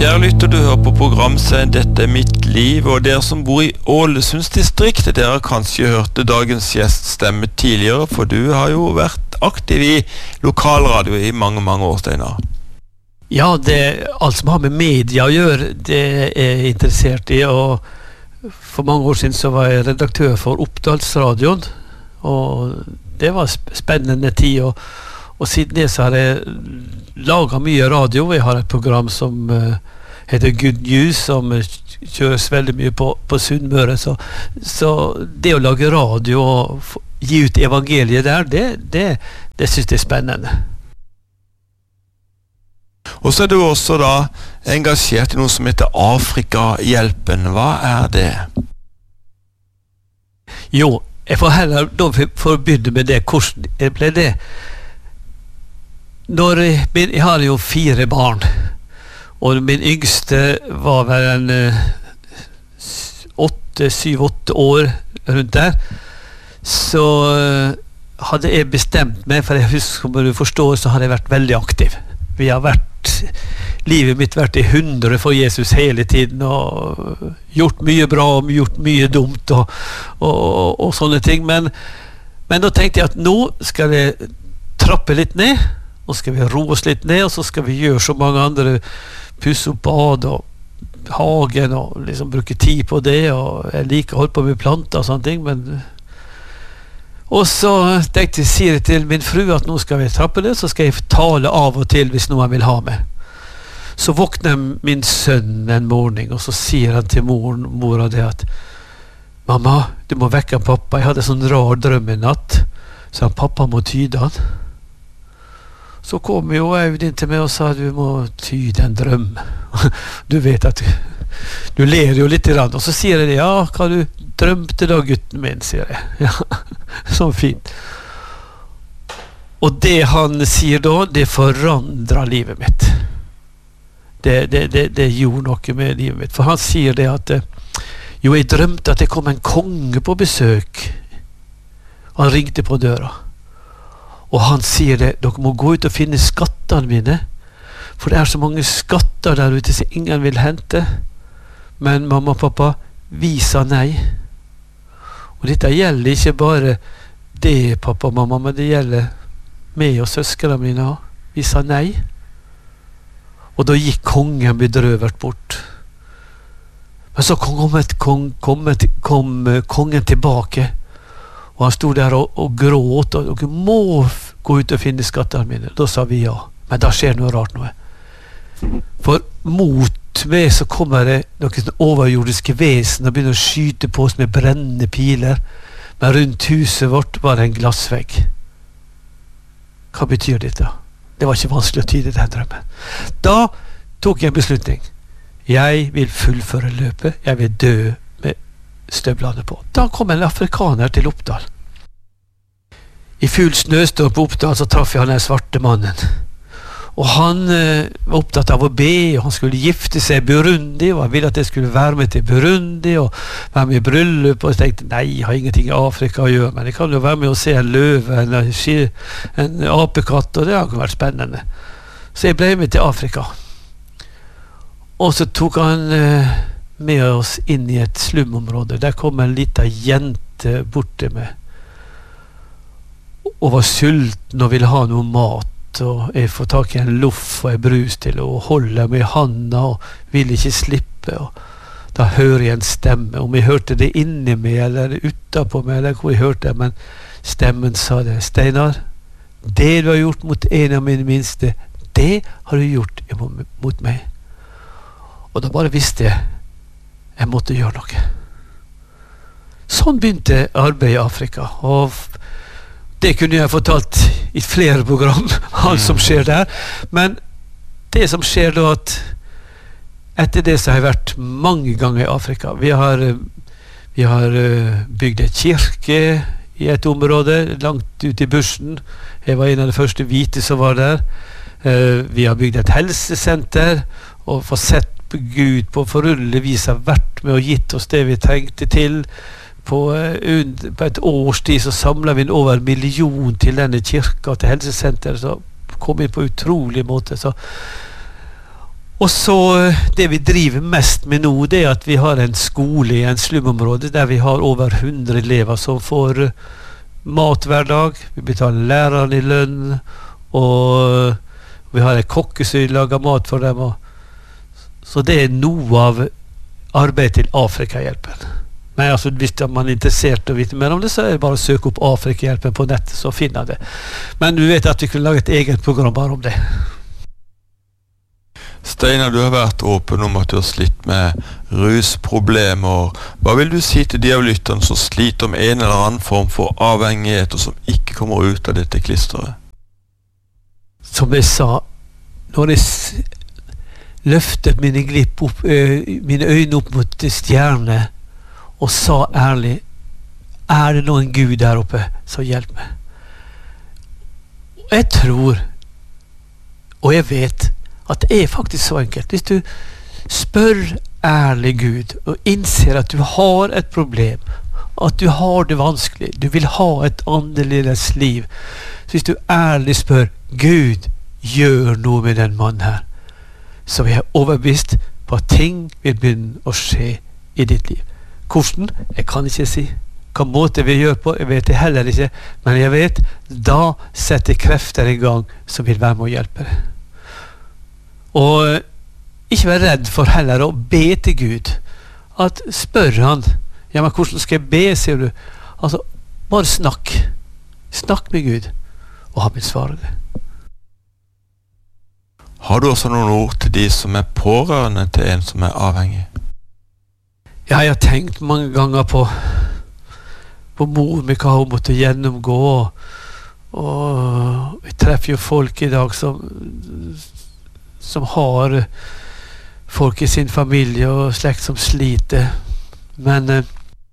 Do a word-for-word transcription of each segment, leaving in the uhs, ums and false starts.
Kjære lytter, du hører på programserien Dette er mitt liv, og dere som bor i Ålesundsdistriktet, dere har kanskje hørt dagens gjest stemme tidligere, for du har jo vært aktiv i lokalradio i mange, mange år, Steinar. Ja, det, alt som har med media å gjøre, det er jeg interessert i, og for mange år siden så var jeg redaktør for Oppdalsradioen, og det var spennende tid, og, og siden det så har jeg laget mye radio. Jeg har et program som uh, heter Good News, som uh, kjøres veldig mye på, på Sunnmøre, så, så det å lage radio og f- gi ut evangeliet der, det, det, det synes jeg er spennende. Og så er du også da engasjert i noe som heter Afrikahjelpen. Hva er det? Jo, jeg får heller da forbygge med det. Hvordan ble det? Når jeg, jeg har jo fire barn, og min yngste var vel en åtte, syv, åtte år rundt der, så hadde jeg bestemt meg, for jeg husker, som du forstår, så har jeg vært veldig aktiv. Vi har vært, livet mitt vært i hundre for Jesus hele tiden, og gjort mye bra, og gjort mye dumt, og, og, og, og sånne ting, men, men da tenkte jeg at nå skal jeg trappe litt ned, nå skal vi roe oss litt ned, og så skal vi gjøre så mange andre, pusse opp bad og hagen, og liksom bruke tid på det, og jeg liker å holde på med planter og sånne ting, men og så tenkte jeg, sier jeg til min fru at nå skal vi trappe det, så skal jeg tale av og til hvis noen vil ha meg. Så våkner min sønn en morgen, og så sier han til moren, mora det at mamma, du må vekke pappa, jeg hadde sånn rar drøm i natt, så han, pappa må tyde han. Så kom jo Aud inn til meg og sa du må tyde en drøm. Du vet at du, du ler jo litt i rand, og så sier jeg ja, hva du drømte da, gutten min, sier jeg. Ja, så fint. Og det han sier da, det forandrer livet mitt. Det, det, det, det gjorde noe med livet mitt. For han sier det at jo, jeg drømte at det kom en konge på besøk. Han ringte på døra. Og han sier det, dere må gå ut og finne skattene mine, for det er så mange skatter der ute som ingen vil hente. Men mamma og pappa, vi sa nei. Og dette gjelder ikke bare det, pappa og mamma, men det gjelder meg og søskene mine. Vi sa nei. Og da gikk kongen bedrøvet bort. Men så kom, kom, kom, kom kongen tilbake, og han stod der og, og gråt, og dere må gå ut og finne skattene mine. Da sa vi ja, men da skjer noe rart noe. For mot meg så kommer det noen overjordiske vesen og begynner å skyte på oss med brennende piler, men rundt huset vårt var det en glassvegg. Hva betyr dette? Det var ikke vanskelig å tyde den drømmen. Da tok jeg en beslutning. Jeg vil fullføre løpet, jeg vil dø med støvlene på. Da kom en afrikaner til Oppdal. I full snøstorm på Oppdal så traff jeg han den svarte mannen. Og han eh, var opptatt av å be, og han skulle gifte seg i Burundi, og han ville at jeg skulle være med til Burundi, og være med i bryllup, og jeg tenkte, nei, jeg har ingenting i Afrika å gjøre, men jeg kan jo være med og se en løve, en, en apekatt, og det har vært spennende. Så jeg ble med til Afrika. Og så tok han eh, med oss inn i et slumområde. Der kom en liten jente bort til meg, og var sulten og ville ha noe mat, og jeg får tak i en loff og en brus til og holder meg i handa og vil ikke slippe, og da hører jeg en stemme, om jeg hørte det inni meg eller utenpå meg eller hvor jeg hørte det, men stemmen sa det, Steinar, det du har gjort mot en av mine minste, det har du gjort mot meg. Og da bare visste jeg jeg måtte gjøre noe. Sånn begynte arbeidet i Afrika, og det kunne jeg fortalt i flere program, alt som skjer der. Men det som skjer da, at etter det så har jeg vært mange ganger i Afrika. Vi har, vi har bygd et kirke i et område, langt ut i bushen. Jeg var en av de første hvite som var der. Vi har bygd et helsesenter, og fått sett Gud på forunderlig vis har vært med og gitt oss det vi trengte til. På, uh, på et års tid så samlet vi over en million til denne kirka og til helsesenteret, så kom vi på utrolig måte. Så. Og så det vi driver mest med nå, det er at vi har en skole i en slumområde der vi har over hundre elever som får mat hver dag. Vi betaler læreren i lønn, og vi har en kokke som lager mat for dem. Og så det er noe av arbeid til Afrikahjelpen. Men altså, hvis man er interessert i å vite mer om det, så er det bare å søke opp Afrikahjelpen på nettet, så finner det. Men du vet at vi kunne lage et eget program bare om det. Steinar, du har vært åpen om at du har slitt med rusproblemer. Hva vil du si til de av lytterne som sliter om en eller annen form for avhengighet, og som ikke kommer ut av dette klisteret? Som jeg sa, når jeg løftet mine, glipp opp, øh, mine øyne opp mot stjerne, og sa ærlig, er det noen Gud der oppe, så hjelp meg. Og jeg tror, og jeg vet, at det er faktisk så enkelt. Hvis du spør ærlig Gud, og innser at du har et problem, at du har det vanskelig, du vil ha et annerledes liv, så hvis du ærlig spør, Gud, gjør noe med den mannen her, så er jeg overbevist på at ting vil begynne å skje i ditt liv. Hvordan? Jeg kan ikke si. Hva måte vi gjør på, jeg vet det heller ikke, men jeg vet, da setter krefter i gang som vil være med å hjelpe deg. Og ikke være redd for heller å be til Gud. At spør han, ja, men hvordan skal jeg be, sier du? Altså, bare snakk. Snakk med Gud, og han vil svare det. Har du også noen ord til de som er pårørende til en som er avhengig? Ja, jeg har tenkt mange ganger på på mor mi, hva hun måtte gjennomgå, og, og vi treffer jo folk i dag som som har folk i sin familie og slekt som sliter, men eh,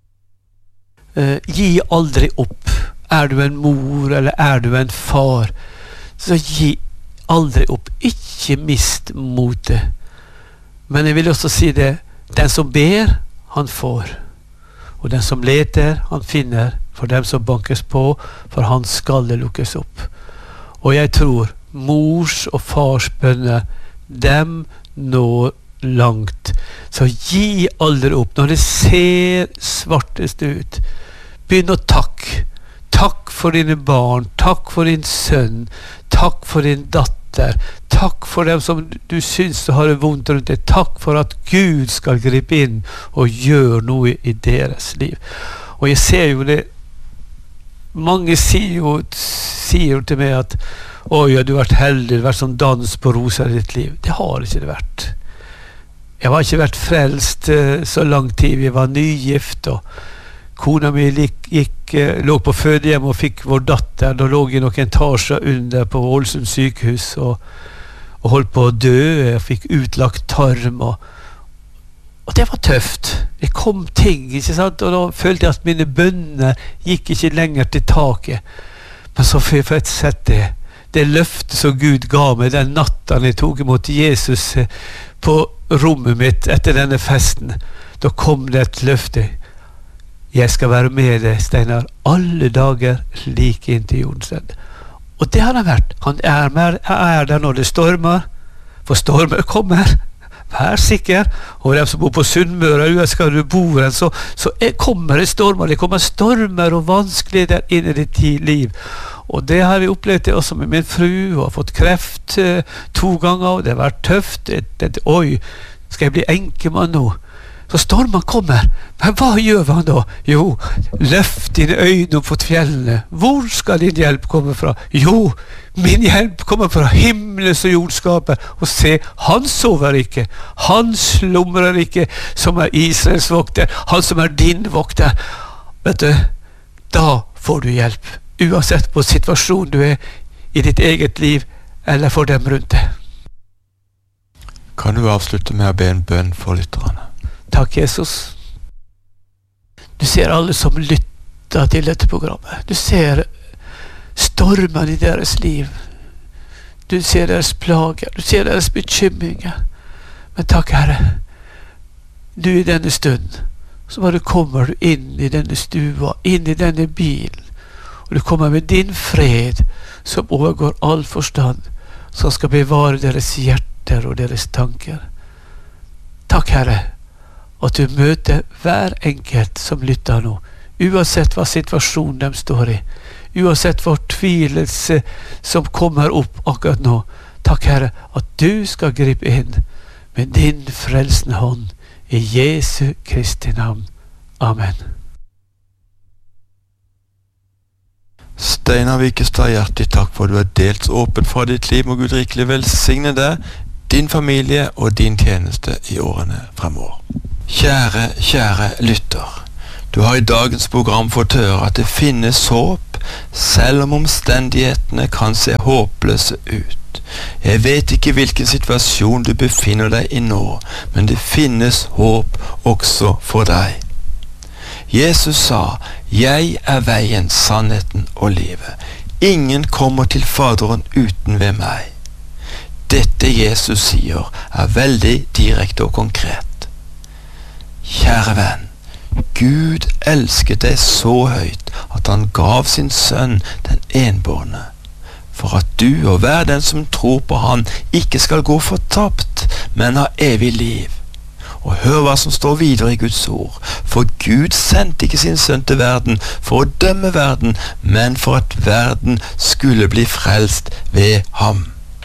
eh, gi aldri opp. Er du en mor eller er du en far, så gi aldri opp. Ikke mist motet. Men jeg vil også si det, den som ber, han får. Og den som leter, han finner. For dem som bankes på, for han skal det lukkes opp. Og jeg tror mors og fars bønner, dem når langt. Så gi aldri opp. Når det ser svartest ut, begynn å takke. Takk for dine barn, takk for din sønn, takk for din datter, takk for dem som du syns har det vondt rundt deg, takk for at Gud skal gripe inn og gjøre noe i deres liv. Og jeg ser jo det, mange sier jo, sier jo til meg at oi, ja, du har vært heldig, det har vært sånn dans på roser i ditt liv. Det har ikke det vært. Jeg har ikke vært frelst uh, så lang tid. Vi var nygift, og kona mi gikk, gikk, uh, lå på fødehjem og fikk vår datter. Da lå jeg noen etasjer under på Ålesund sykehus og, og holdt på å dø. Jeg fikk utlagt tarm, og, og det var tøft. Det kom ting, ikke sant? Og da følte jeg at mine bønner gikk ikke lenger til taket. Men så fikk jeg sett det. Det løftet som Gud ga meg den natten jeg tok imot Jesus på rommet mitt etter denne festen, da kom det et løfte. Jeg skal være med deg, Steinar, alle dager like inn til jordens ende. Og det har han vært. Han er, med, er der når det stormer, for stormer kommer. Vær sikker. Og de som bor på Sunnmøre, skal du bo her, så, så kommer det stormer. Det kommer stormer og vanskeligheter inn i ditt liv. Og det har vi opplevd det også med min fru. Hun har fått kreft eh, to ganger, og det har vært tøft. Det, det, oi, skal jeg bli enkemann nå? Så stormen kommer. Men hva gjør han da? Jo, løft dine øyne opp mot fjellene. Hvor skal din hjelp komme fra? Jo, min hjelp kommer fra himmelens og jordskaper. Og se, han sover ikke. Han slumrer ikke, som er Israels vokter. Han som er din vokter. Vet du, da får du hjelp. Uansett på situasjonen du er i ditt eget liv, eller for dem rundt deg. Kan du avslutte med å be en bønn for lytterne? Takk, Jesus. Du ser alle som lytter til dette programmet. Du ser stormen i deres liv. Du ser deres plager. Du ser deres bekymringer. Men takk, Herre. Du i denne stund, så bare kommer du inn i denne stua, inn i denne bilen, og du kommer med din fred som overgår all forstand, som skal bevare deres hjerte hjerter og deres tanker. Takk, Herre, at du møter hver enkelt som lytter nå, uansett hva situasjonen de står i, uansett fortvilelse som kommer opp akkurat nå. Takk, Herre, at du skal gripe inn med din frelsende hånd i Jesu Kristi navn. Amen. Steinar Vikestad, hjertelig takk for at du har delt åpent fra ditt liv. Må Gud rikelig velsigne deg, din familie og din tjeneste i årene fremover. Kjære, kjære lytter. Du har i dagens program fått høre at det finnes håp, selv om omstendighetene kan se håpløse ut. Jeg vet ikke hvilken situasjon du befinner deg i nå, men det finnes håp også for deg. Jesus sa, «Jeg er veien, sannheten og livet. Ingen kommer til Faderen uten ved meg.» Dette Jesus sier er veldig direkte og konkret. Kjære venn, Gud elsket deg så høyt at han gav sin sønn den enbårne, for at du og hver den som tror på han ikke skal gå fortapt, men ha evig liv. Og hør hva som står videre i Guds ord. For Gud sendte ikke sin sønn til verden for å dømme verden, men for at verden skulle bli frelst ved ham.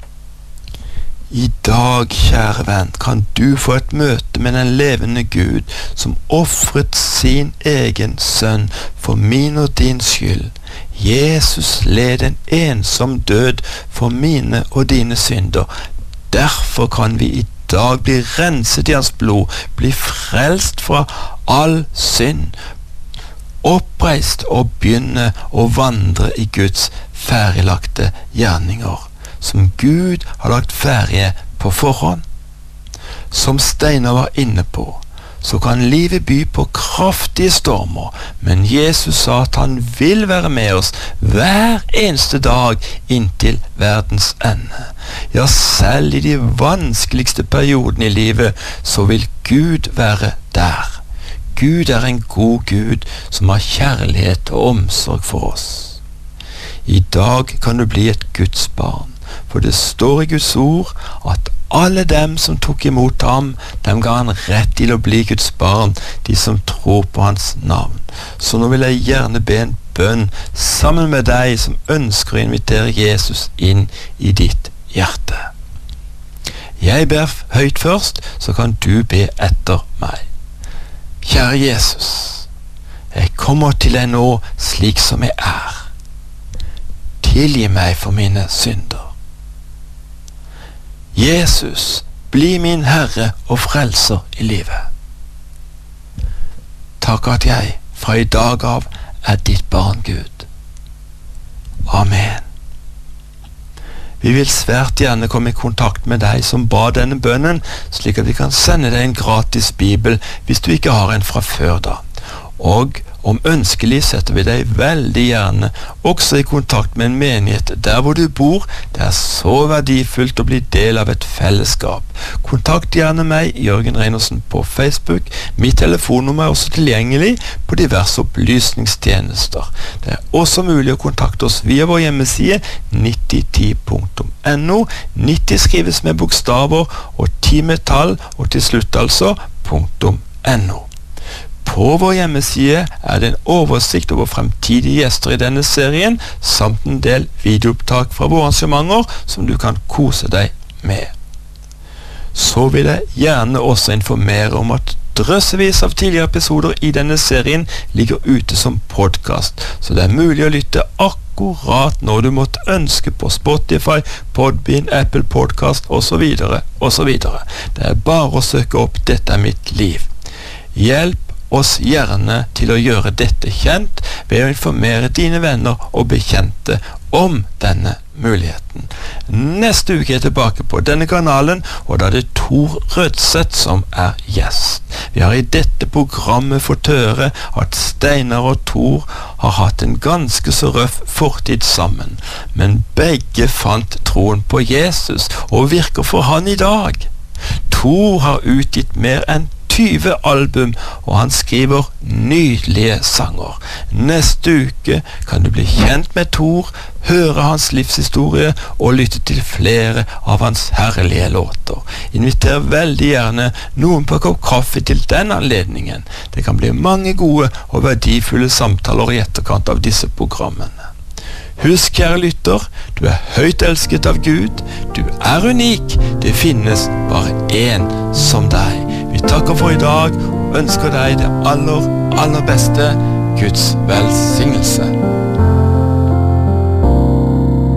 I dag, kjære venn, kan du få et møte med den levende Gud som offret sin egen sønn for min og din skyld. Jesus led en ensom død for mine og dine synder. Derfor kan vi i dag bli renset i hans blod, bli frelst fra all synd, oppreist og begynne å vandre i Guds ferdiglagte gjerninger, som Gud har lagt ferdige på forhånd. Som Steinar var inne på, så kan livet by på kraftige stormer, men Jesus sa at han vil være med oss hver eneste dag inntil verdens ende. Ja, selv i de vanskeligste periodene i livet, så vil Gud være der. Gud er en god Gud som har kjærlighet og omsorg for oss. I dag kan du bli et Guds barn, for det står i Guds ord at alle dem som tok imot ham, dem ga han rett til å bli Guds barn, de som tror på hans navn. Så nå vil jeg gjerne be en bønn sammen med deg som ønsker å invitere Jesus inn i ditt hjerte. Jeg ber høyt først, så kan du be etter meg. Kjære Jesus, jeg kommer til deg nå slik som jeg er. Tilgi meg for mine synder. Jesus, bli min Herre og frelser i livet. Takk at jeg fra i dag av er ditt barn, Gud. Amen. Vi vil svært gjerne komme i kontakt med deg som ba denne bønnen, slik at vi kan sende deg en gratis bibel hvis du ikke har en fra før da. Og om ønskelig setter vi deg veldig gjerne også i kontakt med en menighet der hvor du bor. Det er så verdifullt å bli del av et fellesskap. Kontakt gjerne meg, Jørgen Reinersen, på Facebook. Mitt telefonnummer er også tilgjengelig på diverse opplysningstjenester. Det er også mulig å kontakte oss via vår hjemmeside nitti ti punktum no. nitti skrives med bokstaver og ti med tall, og til slutt altså .no. På vår hjemmeside er det en oversikt over fremtidige gjester i denne serien, samt en del videoopptak fra våre arrangementer som du kan kose deg med. Så vil jeg gjerne også informere om at drøssevis av tidligere episoder i denne serien ligger ute som podcast, så det er mulig å lytte akkurat når du måtte ønske på Spotify, Podbean, Apple Podcast og så videre, og så videre. Det er bare å søke opp «Dette er mitt liv». Hjelp oss gjerne til å gjøre dette kjent ved å informere dine venner og bekjente om denne muligheten. Neste uke er jeg tilbake på denne kanalen, og da er det Tor Rødseth som er gjest. Vi har i dette programmet fått høre at Steinar og Tor har hatt en ganske så røff fortid sammen, men begge fant troen på Jesus og virker for han i dag. Tor har utgitt mer enn tyve album, og han skriver nydelige sanger. Neste uke kan du bli kjent med Tor, høre hans livshistorie og lytte til flere av hans herlige låter. Inviter veldig gjerne noen på en kopp kaffe til den anledningen. Det kan bli mange gode og verdifulle samtaler i etterkant av disse programmene. Husk, kjære lytter, du er høyt elsket av Gud, du er unik, det finnes bare én som deg. Vi takker for i dag og ønsker deg det aller, aller beste. Guds velsignelse.